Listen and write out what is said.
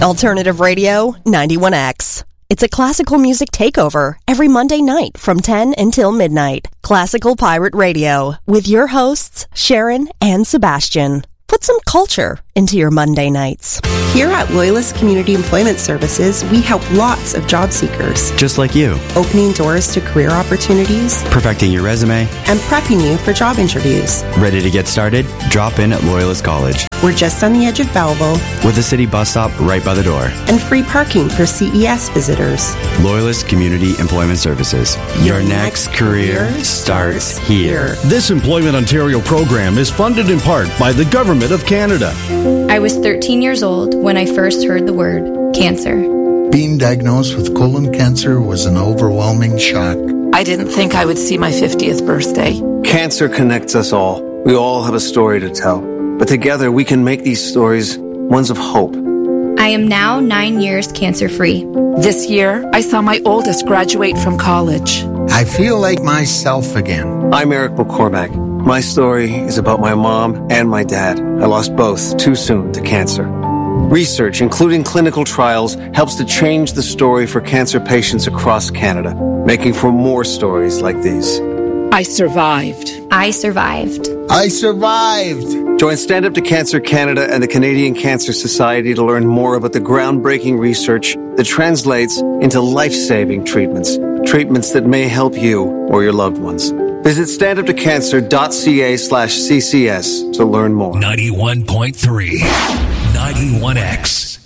Alternative Radio 91X. It's a classical music takeover every Monday night from 10 until midnight. Classical Pirate Radio with your hosts, Sharon and Sebastian. Put some culture into your Monday nights. Here at Loyalist Community Employment Services, we help lots of job seekers. Just like you. Opening doors to career opportunities. Perfecting your resume. And prepping you for job interviews. Ready to get started? Drop in at Loyalist College. We're just on the edge of Belleville. With a city bus stop right by the door. And free parking for CES visitors. Loyalist Community Employment Services. Your next career starts here. This Employment Ontario program is funded in part by the Government of Canada. I was 13 years old when I first heard the word cancer. Being diagnosed with colon cancer was an overwhelming shock. I didn't think I would see my 50th birthday. Cancer connects us all. We all have a story to tell. But together we can make these stories ones of hope. I am now 9 years cancer-free. This year, I saw my oldest graduate from college. I feel like myself again. I'm Eric McCormack. My story is about my mom and my dad. I lost both too soon to cancer. Research, including clinical trials, helps to change the story for cancer patients across Canada, making for more stories like these. I survived. I survived. I survived. Join Stand Up to Cancer Canada and the Canadian Cancer Society to learn more about the groundbreaking research that translates into life-saving treatments. Treatments that may help you or your loved ones. Visit standuptocancer.ca/CCS to learn more. 91.3 91X.